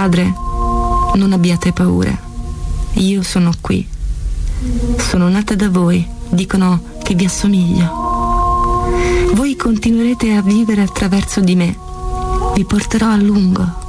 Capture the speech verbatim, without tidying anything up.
padre, non abbiate paura. Io sono qui. Sono nata da voi. Dicono che vi assomiglio. Voi continuerete a vivere attraverso di me. Vi porterò a lungo.